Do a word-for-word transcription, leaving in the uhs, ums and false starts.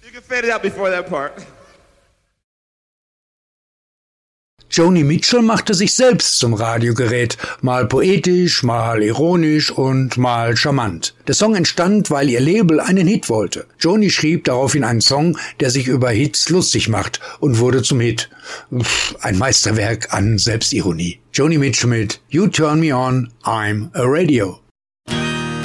You can fade it out before that part. Joni Mitchell machte sich selbst zum Radiogerät, mal poetisch, mal ironisch und mal charmant. Der Song entstand, weil ihr Label einen Hit wollte. Joni schrieb daraufhin einen Song, der sich über Hits lustig macht und wurde zum Hit. Ein Meisterwerk an Selbstironie. Joni Mitchell mit You Turn Me On, I'm a Radio.